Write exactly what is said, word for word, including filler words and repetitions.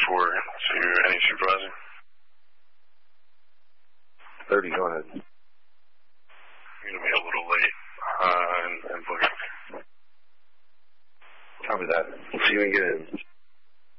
thirty-four to any supervisor. thirty, go ahead. I'm going to be a little late uh, and, and booked. Copy that. See you when you get in.